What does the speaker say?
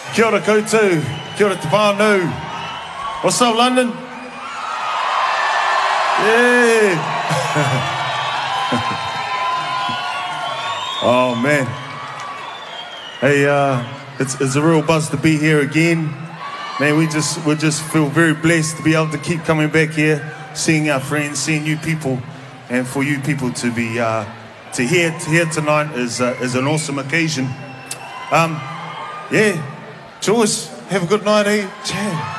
Kia ora koutou, kia ora te whānau. What's up, London? Yeah. Oh man. Hey, it's a real buzz to be here again. Man, we just feel very blessed to be able to keep coming back here, seeing our friends, seeing you people, and for you people to be to hear tonight is an awesome occasion. Yeah, George, have a good night, eh? Ciao.